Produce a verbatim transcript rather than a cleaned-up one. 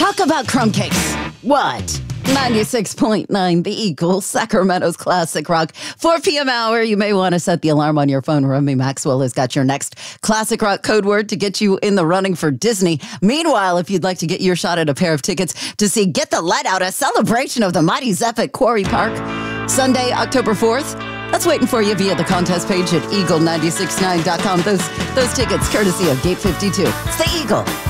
Talk about crumb cakes. What? ninety-six point nine The Eagle, Sacramento's classic rock. four p.m. hour, you may want to set the alarm on your phone. Remy Maxwell has got your next classic rock code word to get you in the running for Disney. Meanwhile, if you'd like to get your shot at a pair of tickets to see Get the Light Out, a celebration of the Mighty Zepp at Quarry Park, Sunday, October fourth, that's waiting for you via the contest page at eagle nine six nine dot com. Those, those tickets courtesy of Gate fifty-two. It's the Eagle.